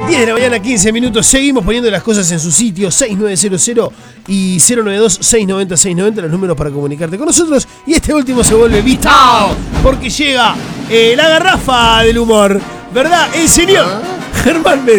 10 de la mañana, 15 minutos. Seguimos poniendo las cosas en su sitio. 6900 y 092-690-690, los números para comunicarte con nosotros. Y este último se vuelve vital, porque llega la garrafa del humor, ¿verdad? El señor Germán Medina.